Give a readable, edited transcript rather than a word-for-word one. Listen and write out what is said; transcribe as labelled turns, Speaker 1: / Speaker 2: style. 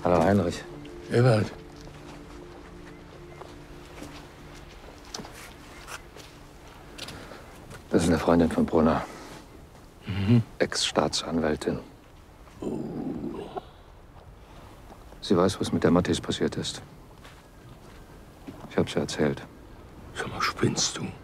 Speaker 1: Hallo Heinrich.
Speaker 2: Ewald.
Speaker 1: Das ist eine Freundin von Brunner. Ex-Staatsanwältin. Sie weiß, was mit der Mathis passiert ist. Ich hab's ihr erzählt.
Speaker 2: Sag mal, spinnst du?